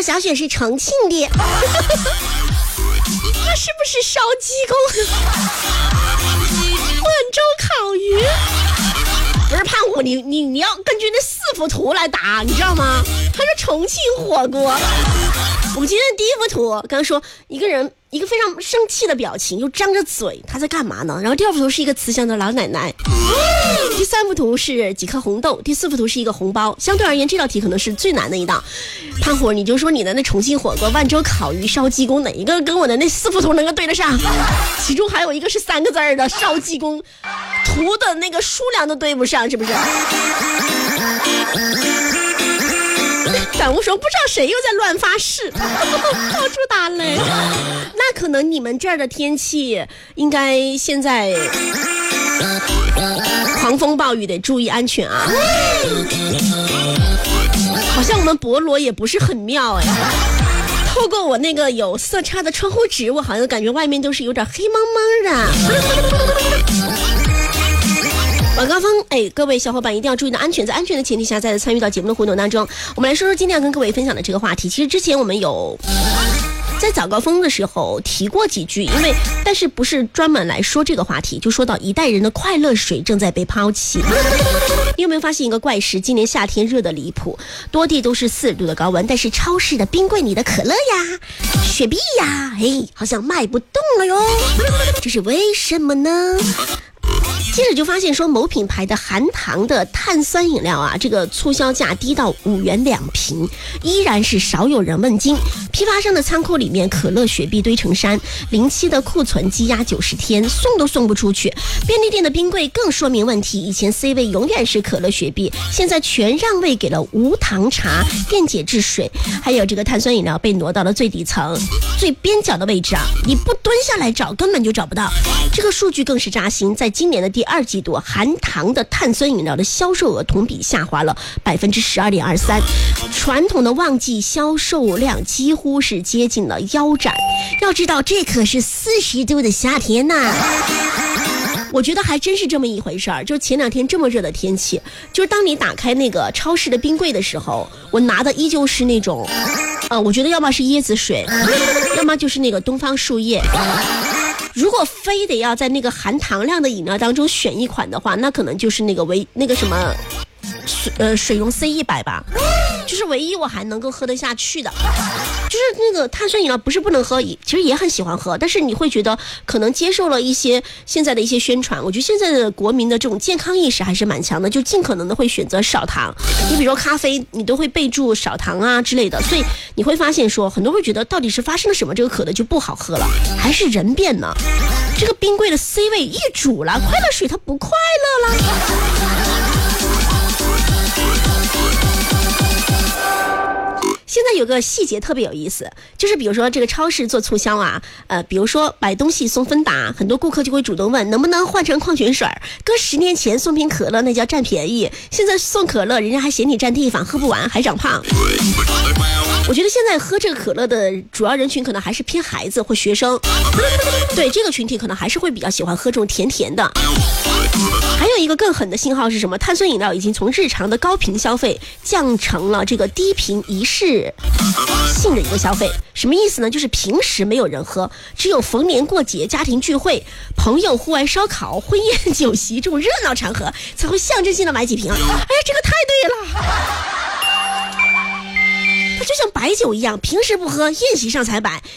小雪是重庆的，他是不是烧鸡公？万州烤鱼。不是胖虎，你要根据那4幅图来答，你知道吗？他是重庆火锅。我们今天第1幅图，刚说一个人一个非常生气的表情，又张着嘴，他在干嘛呢？然后第2幅图是一个慈祥的老奶奶，第3幅图是几颗红豆，第4幅图是一个红包。相对而言，这道题可能是最难的一道。胖虎，你就说你的那重庆火锅、万州烤鱼、烧鸡公，哪一个跟我的那4幅图能够对得上？其中还有一个是3个字的烧鸡公，图的那个数量都对不上，是不是？感悟说不知道谁又在乱发誓，到处打雷。那可能你们这儿的天气应该现在狂风暴雨，得注意安全啊。好像我们博罗也不是很妙哎。透过我那个有色差的窗户纸，我好像感觉外面都是有点黑蒙蒙的。晚高峰，各位小伙伴一定要注意到安全，在安全的前提下再参与到节目的互动当中。我们来说说今天要跟各位分享的这个话题。其实之前我们有在早高峰的时候提过几句，但是不是专门来说这个话题，就说到一代人的快乐水正在被抛弃。你有没有发现一个怪事？今年夏天热得离谱，多地都是40度的高温，但是超市的冰柜里的可乐呀、雪碧呀，好像卖不动了哟。这是为什么呢？接着就发现说某品牌的含糖的碳酸饮料啊，这个促销价低到5元2瓶，依然是少有人问津。批发商的仓库里面可乐雪碧堆成山，临期的库存积压90天，送都送不出去。便利店的冰柜更说明问题，以前 C 位永远是可乐雪碧，现在全让位给了无糖茶、电解质水，还有这个碳酸饮料被挪到了最底层最边角的位置啊，你不蹲下来找根本就找不到。这个数据更是扎心，在今年的第2季度，含糖的碳酸饮料的销售额同比下滑了 12.23%， 传统的旺季销售量几乎是接近了腰斩。要知道这可是40度的夏天呐。我觉得还真是这么一回事儿，就前2天这么热的天气，就是当你打开那个超市的冰柜的时候，我拿的依旧是那种我觉得要么是椰子水，要么就是那个东方树叶。如果非得要在那个含糖量的饮料当中选一款的话，那可能就是那个什么水溶 C100 吧，就是唯一我还能够喝得下去的。就是那个碳酸饮料不是不能喝，其实也很喜欢喝，但是你会觉得可能接受了一些现在的一些宣传，我觉得现在的国民的这种健康意识还是蛮强的，就尽可能的会选择少糖。你比如说咖啡你都会备注少糖啊之类的，所以你会发现说很多人会觉得到底是发生了什么，这个可乐就不好喝了，还是人变呢？这个冰柜的 C 位一煮了，快乐水它不快乐了。现在有个细节特别有意思，就是比如说这个超市做促销啊，比如说买东西送芬达，很多顾客就会主动问能不能换成矿泉水，搁10年前送瓶可乐那叫占便宜，现在送可乐人家还嫌你占地方，喝不完还长胖。我觉得现在喝这个可乐的主要人群可能还是偏孩子或学生，对这个群体可能还是会比较喜欢喝这种甜甜的。还有一个更狠的信号是什么？碳酸饮料已经从日常的高频消费降成了这个低频仪式性的一个消费。什么意思呢？就是平时没有人喝，只有逢年过节、家庭聚会、朋友户外烧烤、婚宴酒席这种热闹场合才会象征性的买几瓶。哎呀，这个太对了，它就像白酒一样，平时不喝，宴席上才摆。